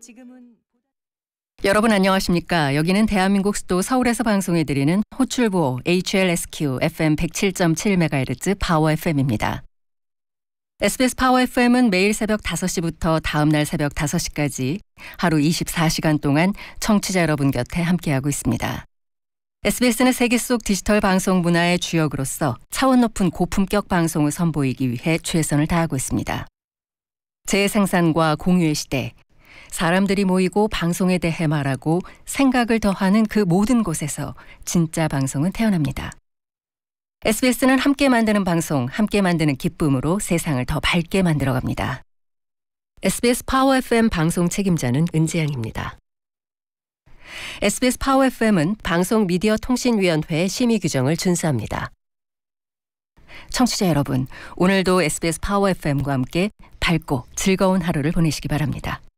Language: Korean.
여러분 안녕하십니까? 여기는 대한민국 수도 서울에서 방송해드리는 호출보 HLSQ FM 107.7MHz 파워 FM입니다. SBS 파워 FM은 매일 새벽 5시부터 다음 날 새벽 5시까지 하루 24시간 동안 청취자 여러분 곁에 함께하고 있습니다. SBS는 세계 속 디지털 방송 문화의 주역으로서 차원 높은 고품격 방송을 선보이기 위해 최선을 다하고 있습니다. 재생산과 공유의 시대, 사람들이 모이고 방송에 대해 말하고 생각을 더하는 그 모든 곳에서 진짜 방송은 태어납니다. SBS는 함께 만드는 방송, 함께 만드는 기쁨으로 세상을 더 밝게 만들어갑니다. SBS 파워 FM 방송 책임자는 은지양입니다. SBS 파워 FM은 방송미디어통신위원회의 심의 규정을 준수합니다. 청취자 여러분, 오늘도 SBS 파워 FM과 함께 밝고 즐거운 하루를 보내시기 바랍니다.